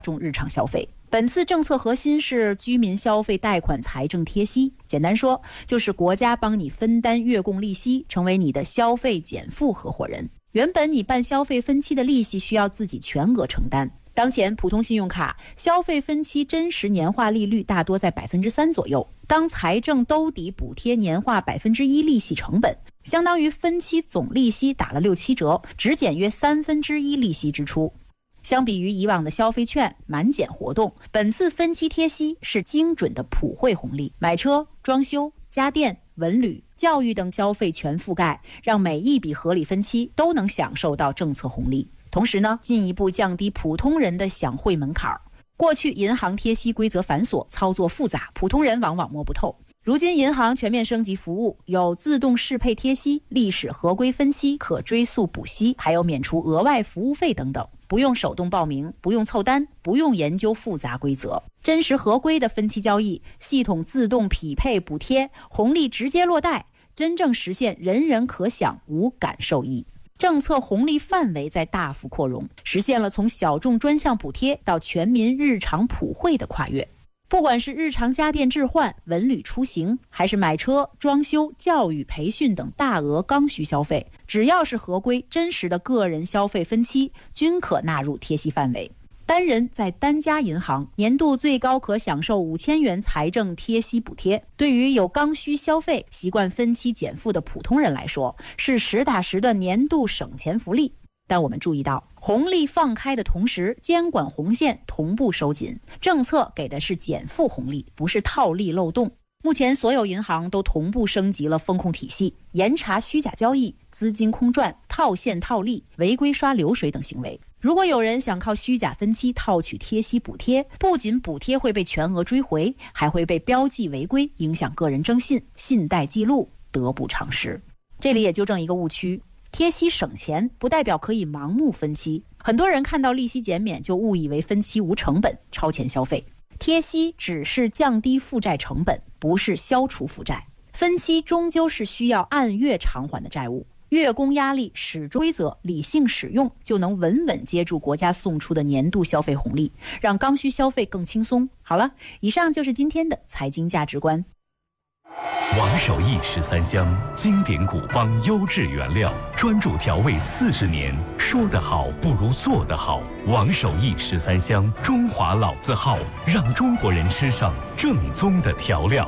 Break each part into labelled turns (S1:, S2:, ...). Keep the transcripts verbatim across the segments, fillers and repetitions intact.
S1: 重日常消费。本次政策核心是居民消费贷款财政贴息，简单说就是国家帮你分担月供利息，成为你的消费减负合伙人。原本你办消费分期的利息需要自己全额承担，当前普通信用卡消费分期真实年化利率大多在百分之三左右，当财政兜底补贴年化百分之一利息成本，相当于分期总利息打了六七折，只减约三分之一利息支出。相比于以往的消费券满减活动，本次分期贴息是精准的普惠红利，买车、装修、家电、文旅、教育等消费全覆盖，让每一笔合理分期都能享受到政策红利。同时呢，进一步降低普通人的享惠门槛。过去银行贴息规则繁琐，操作复杂，普通人往往摸不透。如今银行全面升级服务，有自动适配贴息、历史合规分期可追溯补息，还有免除额外服务费等等，不用手动报名，不用凑单，不用研究复杂规则，真实合规的分期交易，系统自动匹配补贴，红利直接落袋，真正实现人人可享无感受益。政策红利范围在大幅扩容，实现了从小众专项补贴到全民日常普惠的跨越。不管是日常家电置换、文旅出行，还是买车、装修、教育、培训等大额刚需消费，只要是合规真实的个人消费分期，均可纳入贴息范围。单人在单家银行年度最高可享受五千元财政贴息补贴，对于有刚需消费、习惯分期减负的普通人来说，是实打实的年度省钱福利。但我们注意到，红利放开的同时，监管红线同步收紧，政策给的是减负红利，不是套利漏洞。目前所有银行都同步升级了风控体系，严查虚假交易、资金空转、套现套利、违规刷流水等行为。如果有人想靠虚假分期套取贴息补贴，不仅补贴会被全额追回，还会被标记违规，影响个人征信、信贷记录，得不偿失。这里也纠正一个误区，贴息省钱不代表可以盲目分期，很多人看到利息减免就误以为分期无成本，超前消费。贴息只是降低负债成本，不是消除负债。分期终究是需要按月偿还的债务，月供压力始终规则理性使用，就能稳稳接住国家送出的年度消费红利，让刚需消费更轻松。好了，以上就是今天的财经价值观。
S2: 王守义十三香，经典古方，优质原料，专注调味四十年，说得好不如做得好。王守义十三香，中华老字号，让中国人吃上正宗的调料。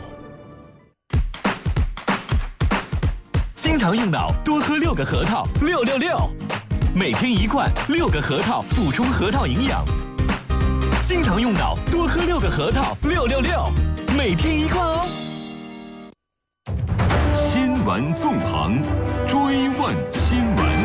S2: 经常用脑，多喝六个核桃，六六六，每天一罐，六个核桃，补充核桃营养。经常用脑，多喝六个核桃，六六六，每天一罐哦。新闻纵横，追问新闻。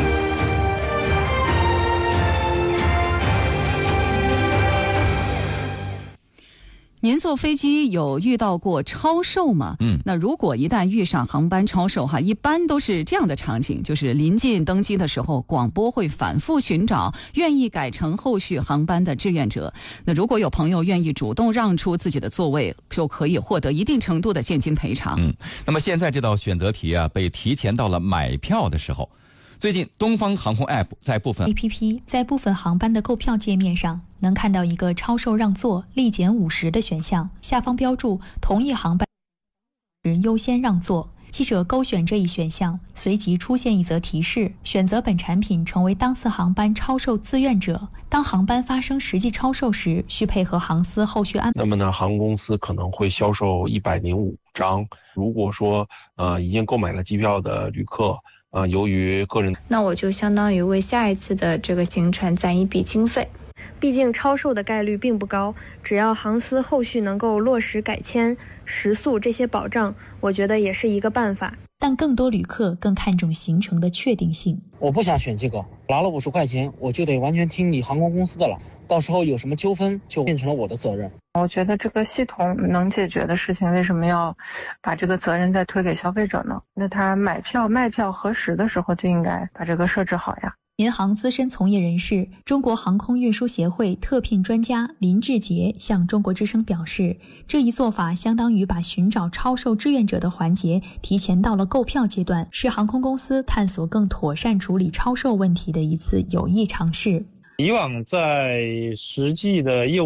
S3: 您坐飞机有遇到过超售吗？嗯，那如果一旦遇上航班超售哈，一般都是这样的场景，就是临近登机的时候，广播会反复寻找愿意改乘后续航班的志愿者。那如果有朋友愿意主动让出自己的座位，就可以获得一定程度的现金赔偿。
S4: 嗯，那么现在这道选择题啊，被提前到了买票的时候。最近，东方航空 App 在部分
S5: A P P 在部分航班的购票界面上，能看到一个超售让座立减五十的选项，下方标注同一航班时优先让座。记者勾选这一选项，随即出现一则提示，选择本产品成为当次航班超售自愿者。当航班发生实际超售时，需配合航司后续安排。
S6: 那么呢，航空公司可能会销售一百零五张。如果说呃已经购买了机票的旅客，呃，由于个人，
S7: 那我就相当于为下一次的这个行程攒一笔经费。
S8: 毕竟超售的概率并不高，只要航司后续能够落实改签、食宿这些保障，我觉得也是一个办法。
S5: 但更多旅客更看重行程的确定性。
S9: 我不想选这个，拿了五十块钱，我就得完全听你航空公司的了。到时候有什么纠纷，就变成了我的责任。
S10: 我觉得这个系统能解决的事情，为什么要把这个责任再推给消费者呢？那他买票、卖票、核实的时候就应该把这个设置好呀。
S5: 民航资深从业人士、中国航空运输协会特聘专家林志杰向中国之声表示，这一做法相当于把寻找超售志愿者的环节提前到了购票阶段，是航空公司探索更妥善处理超售问题的一次有益尝试。
S11: 以往在实际的业务